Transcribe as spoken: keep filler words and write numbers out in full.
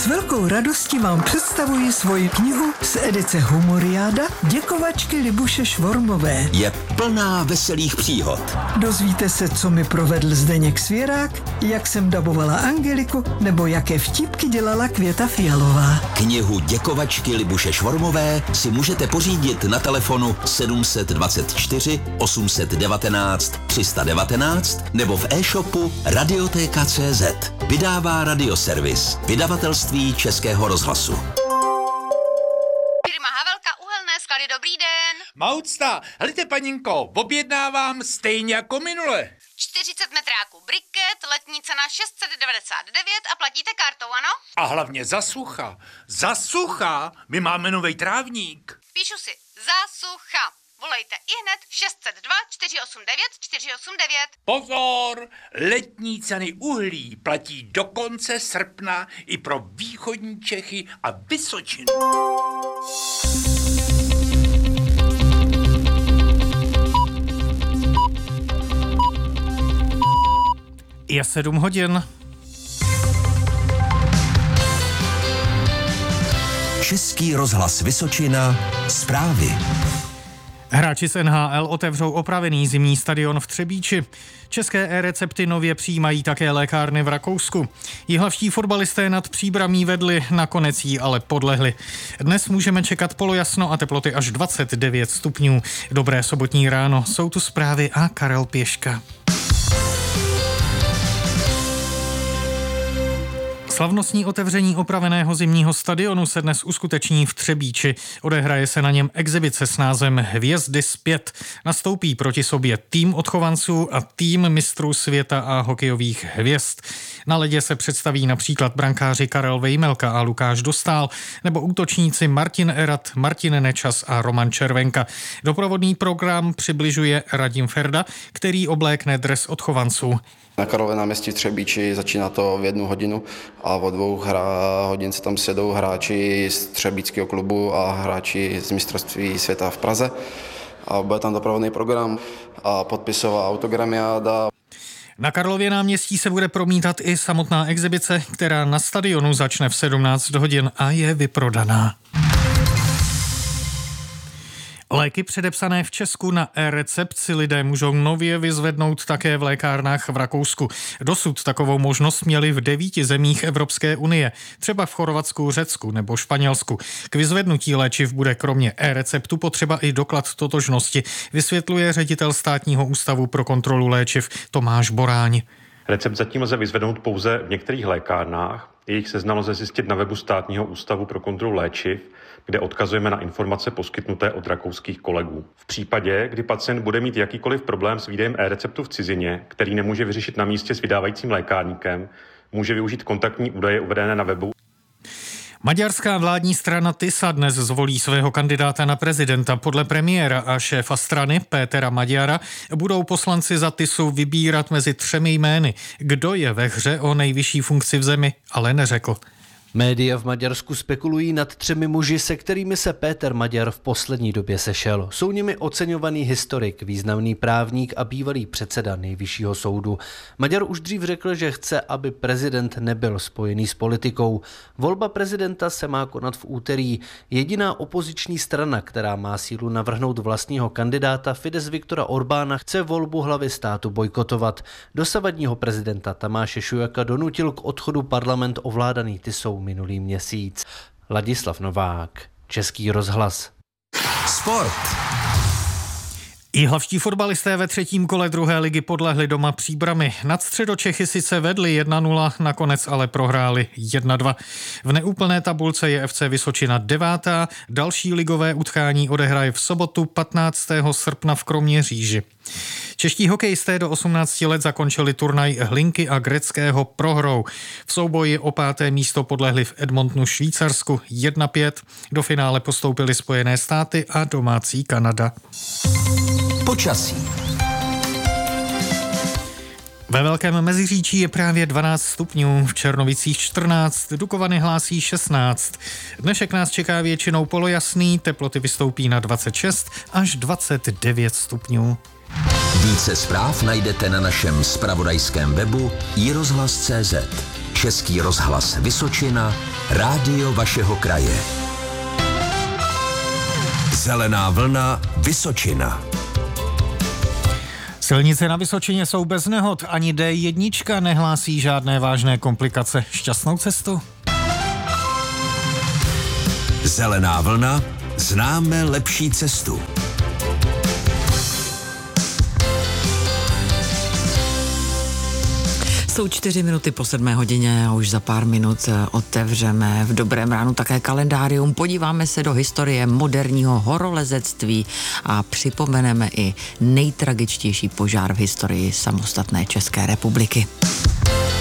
S velkou radostí vám představuji svoji knihu z edice Humoriáda Děkovačky Libuše Švormové. Je plná veselých příhod. Dozvíte se, co mi provedl Zdeněk Svěrák, jak jsem dabovala Angeliku, nebo jaké vtipky dělala Květa Fialová. Knihu Děkovačky Libuše Švormové si můžete pořídit na telefonu sedm dvacet čtyři osm devatenáct tři sta devatenáct nebo v e-shopu radioteka tečka cé zet. Vydává Radioservis, vydavatelství Českého rozhlasu. Firma Havelka Uhelné sklady, dobrý den. Maucta, helejte paninko, objednávám stejně jako minule. čtyřicet metráků briket, letní cena šest set devadesát devět a platíte kartou, ano? A hlavně za sucha. Za sucha, my máme novej trávník. Píšu si, za sucha. Volejte ihned šest set dva čtyři osm devět čtyři osm devět. Pozor, letní ceny uhlí platí do konce srpna i pro východní Čechy a Vysočinu. Je sedm hodin. Český rozhlas Vysočina, zprávy. Hráči z N H L otevřou opravený zimní stadion v Třebíči. České e-recepty nově přijímají také lékárny v Rakousku. Jihlavští fotbalisté nad Příbramí vedli, nakonec jí ale podlehli. Dnes můžeme čekat polojasno a teploty až dvacet devět stupňů. Dobré sobotní ráno, jsou tu zprávy a Karel Pěška. Slavnostní otevření opraveného zimního stadionu se dnes uskuteční v Třebíči. Odehraje se na něm exibice s názvem Hvězdy zpět. Nastoupí proti sobě tým odchovanců a tým mistrů světa a hokejových hvězd. Na ledě se představí například brankáři Karel Vejmelka a Lukáš Dostál nebo útočníci Martin Erat, Martin Nečas a Roman Červenka. Doprovodný program přibližuje Radim Ferda, který oblékne dres odchovanců. Na Karlově náměstí v Třebíči začíná to v jednu hodinu a o dvou hra, hodin se tam sedou hráči z třebíčského klubu a hráči z mistrovství světa v Praze. A bude tam doprovodný program a podpisová autogramiáda. Na Karlově náměstí se bude promítat i samotná exibice, která na stadionu začne v sedmnáct hodin a je vyprodaná. Léky předepsané v Česku na e-recept si lidé můžou nově vyzvednout také v lékárnách v Rakousku. Dosud takovou možnost měli v devíti zemích Evropské unie, třeba v Chorvatsku, Řecku nebo Španělsku. K vyzvednutí léčiv bude kromě e-receptu potřeba i doklad totožnosti, vysvětluje ředitel Státního ústavu pro kontrolu léčiv Tomáš Boráň. Recept zatím lze vyzvednout pouze v některých lékárnách. Jejich seznam lze zjistit na webu Státního ústavu pro kontrolu léčiv, kde odkazujeme na informace poskytnuté od rakouských kolegů. V případě, kdy pacient bude mít jakýkoliv problém s výdejem e-receptu v cizině, který nemůže vyřešit na místě s vydávajícím lékárníkem, může využít kontaktní údaje uvedené na webu. Maďarská vládní strana Tisa dnes zvolí svého kandidáta na prezidenta. Podle premiéra a šéfa strany Pétera Magyara budou poslanci za Tisu vybírat mezi třemi jmény. Kdo je ve hře o nejvyšší funkci v zemi, ale neřekl. Média v Maďarsku spekulují nad třemi muži, se kterými se Péter Maďar v poslední době sešel. Jsou nimi oceňovaný historik, významný právník a bývalý předseda Nejvyššího soudu. Maďar už dřív řekl, že chce, aby prezident nebyl spojený s politikou. Volba prezidenta se má konat v úterý. Jediná opoziční strana, která má sílu navrhnout vlastního kandidáta, Fidesz Viktora Orbána, chce volbu hlavy státu bojkotovat. Dosavadního prezidenta Tamáše Šujaka donutil k odchodu parlament ovládaný Tisou minulý měsíc. Ladislav Novák, Český rozhlas. Sport. Jihlavští fotbalisté ve třetím kole druhé ligy podlehli doma Příbrami. Nad Středočechy sice vedli jedna nula, nakonec ale prohráli jedna dva. V neúplné tabulce je F C Vysočina devátá, další ligové utkání odehraje v sobotu patnáctého srpna v Kroměříži. Čeští hokejisté do osmnácti let zakončili turnaj Hlinky a Greckého prohrou. V souboji o páté místo podlehli v Edmontonu Švýcarsku jedna pět. Do finále postoupily Spojené státy a domácí Kanada. Počasí. Ve Velkém Meziříčí je právě dvanáct stupňů, v Černovicích čtrnáct, Dukovany hlásí šestnáct. Dnešek nás čeká většinou polojasný, teploty vystoupí na dvacet šest až dvacet devět stupňů. Více zpráv najdete na našem zpravodajském webu i rozhlas tečka cé zet. Český rozhlas Vysočina, rádio vašeho kraje. Zelená vlna Vysočina. Silnice na Vysočině jsou bez nehod, ani dé jedna nehlásí žádné vážné komplikace. Šťastnou cestu. Zelená vlna, známe lepší cestu. Jsou čtyři minuty po sedmé hodině a už za pár minut otevřeme v Dobrém ránu také kalendárium. Podíváme se do historie moderního horolezectví a připomeneme i nejtragičtější požár v historii samostatné České republiky.